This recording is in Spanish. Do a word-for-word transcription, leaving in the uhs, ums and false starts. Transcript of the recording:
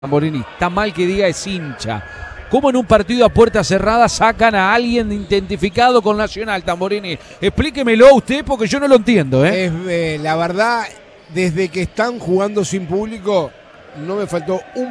Tamborini, está mal que diga es hincha. ¿Cómo en un partido a puerta cerrada sacan a alguien identificado con Nacional, Tamborini? Explíquemelo usted porque yo no lo entiendo, ¿eh? Es, eh, la verdad, desde que están jugando sin público, no me faltó un